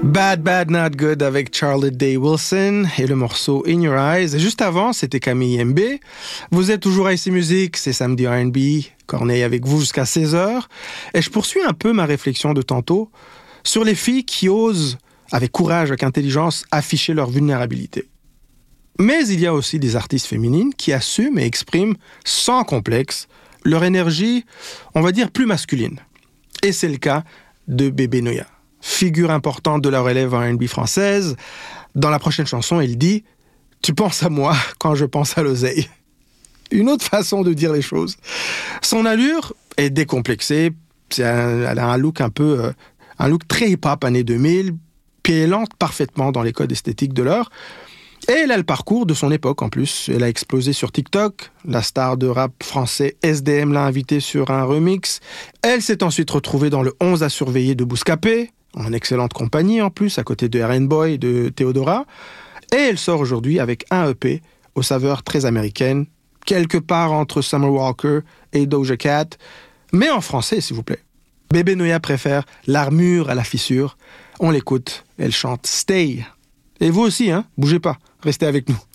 Bad Bad Not Good avec Charlotte Day Wilson et le morceau In Your Eyes. Et juste avant, c'était Camille MB. Vous êtes toujours à IC Music, c'est samedi R&B. Corneille avec vous jusqu'à 16h. Et je poursuis un peu ma réflexion de tantôt sur les filles qui osent, avec courage, avec intelligence, afficher leur vulnérabilité. Mais il y a aussi des artistes féminines qui assument et expriment sans complexe leur énergie, on va dire, plus masculine. Et c'est le cas de Bébé Noya, figure importante de la relève R&B française. Dans la prochaine chanson, elle dit « Tu penses à moi quand je pense à l'oseille ». Une autre façon de dire les choses. Son allure est décomplexée. Elle a un look un look très hip-hop années 2000, puis elle entre parfaitement dans les codes esthétiques de l'heure. Et elle a le parcours de son époque en plus. Elle a explosé sur TikTok. La star de rap français SDM l'a invitée sur un remix. Elle s'est ensuite retrouvée dans le 11 à surveiller de Bouscapé, en excellente compagnie en plus, à côté de RN Boy et de Théodora. Et elle sort aujourd'hui avec un EP aux saveurs très américaines, quelque part entre Summer Walker et Doja Cat, mais en français s'il vous plaît. Bébé Noya préfère l'armure à la fissure. On l'écoute, elle chante Stay. Et vous aussi, bougez pas, restez avec nous.